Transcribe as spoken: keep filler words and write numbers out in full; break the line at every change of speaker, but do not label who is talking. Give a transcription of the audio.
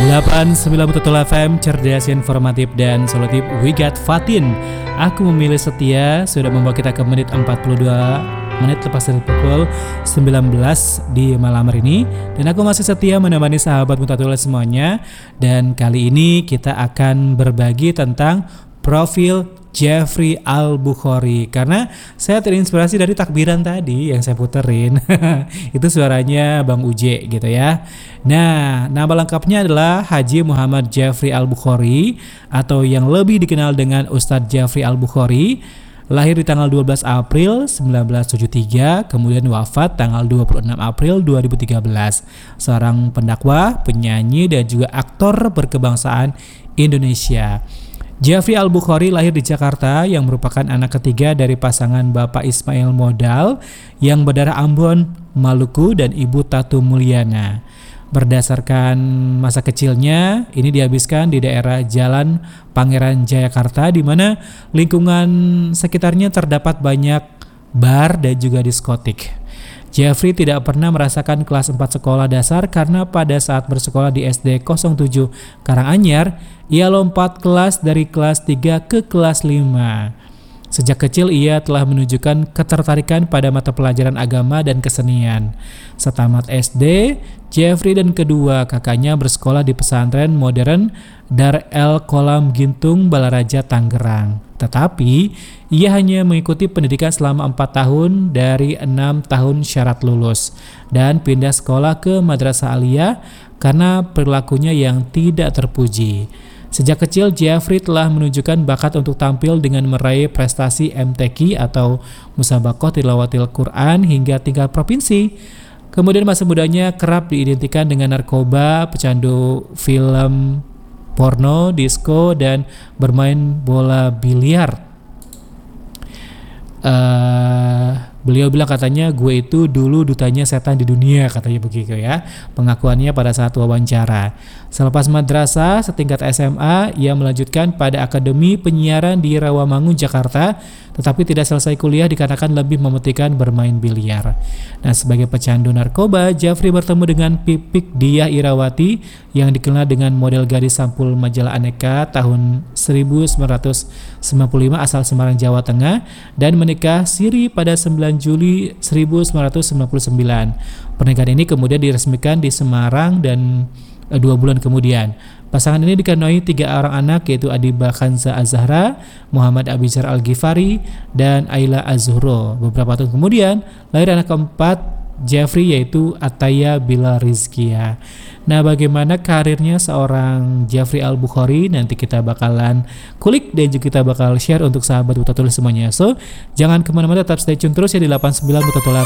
delapan puluh sembilan Betul F M, cerdas, informatif, dan solutif. We got Fatin. Aku memilih setia sudah membawa kita ke menit empat puluh dua menit lepas dari pukul sembilan belas di malam hari ini. Dan aku masih setia menemani sahabat Mutatulah semuanya. Dan kali ini kita akan berbagi tentang profil Jeffrey Al-Bukhari, karena saya terinspirasi dari takbiran tadi yang saya puterin. Itu suaranya Bang Uje gitu ya. Nah, nama lengkapnya adalah Haji Muhammad Jeffrey Al-Bukhari, atau yang lebih dikenal dengan Ustadz Jeffrey Al-Bukhari. Lahir di tanggal dua belas April seribu sembilan ratus tujuh puluh tiga, kemudian wafat tanggal dua puluh enam April dua ribu tiga belas. Seorang pendakwah, penyanyi, dan juga aktor berkebangsaan Indonesia. Jeffrey Al-Bukhari lahir di Jakarta yang merupakan anak ketiga dari pasangan Bapak Ismail Modal yang berdarah Ambon, Maluku, dan Ibu Tatu Mulyana. Berdasarkan masa kecilnya, ini dihabiskan di daerah Jalan Pangeran Jayakarta, di mana lingkungan sekitarnya terdapat banyak bar dan juga diskotik. Jeffrey tidak pernah merasakan kelas empat sekolah dasar karena pada saat bersekolah di S D nol tujuh Karanganyar, ia lompat kelas dari kelas tiga ke kelas lima. Sejak kecil ia telah menunjukkan ketertarikan pada mata pelajaran agama dan kesenian. Setamat S D, Jeffrey dan kedua kakaknya bersekolah di pesantren modern Dar El Kolam Gintung, Balaraja, Tangerang. Tetapi ia hanya mengikuti pendidikan selama empat tahun dari enam tahun syarat lulus dan pindah sekolah ke Madrasah Aliyah karena perilakunya yang tidak terpuji. Sejak kecil, Jeffrey telah menunjukkan bakat untuk tampil dengan meraih prestasi M T Q atau Musabaqah Tilawatil Quran hingga tingkat provinsi. Kemudian masa mudanya kerap diidentikan dengan narkoba, pecandu film porno, disco, dan bermain bola biliar. Uh, beliau bilang katanya, gue itu dulu dutanya setan di dunia, katanya begitu ya. Pengakuannya pada saat wawancara. Selepas madrasah setingkat S M A, ia melanjutkan pada Akademi Penyiaran di Rawamangun, Jakarta, tetapi tidak selesai kuliah dikarenakan lebih mementingkan bermain biliar. Nah, sebagai pecandu narkoba, Jeffrey bertemu dengan Pipik Diah Irawati yang dikenal dengan model gadis sampul majalah Aneka tahun seribu sembilan ratus sembilan puluh lima asal Semarang, Jawa Tengah, dan menikah siri pada sembilan Juli seribu sembilan ratus sembilan puluh sembilan. Pernikahan ini kemudian diresmikan di Semarang dan eh, dua bulan kemudian. Pasangan ini dikaruniai tiga orang anak, yaitu Adiba Khanza Az-Zahra, Muhammad Abizar Al-Ghifari, dan Ayla Az-Zuhro. Beberapa tahun kemudian lahir anak keempat Jeffrey, yaitu Ataya Bila Rizkia. Nah, bagaimana karirnya seorang Jeffrey Al-Bukhari? Nanti kita bakalan kulik dan juga kita bakal share untuk sahabat Mutatulah semuanya. So, jangan kemana-mana, tetap stay tune terus ya di delapan puluh sembilan Mutatulah